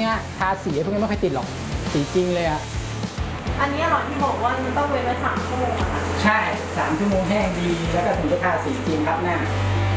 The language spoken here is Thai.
นี้ยทาสีพวกนี้ไม่ค่อยติดหรอกสีจริงเลยอะอันนี้หรอที่บอกว่ามันต้องเว้นไว้3 ชั่วโมงอะค่ะใช่3 ชั่วโมงแห้งดีแล้วก็ถึงจะทาสีจริงครับหน้า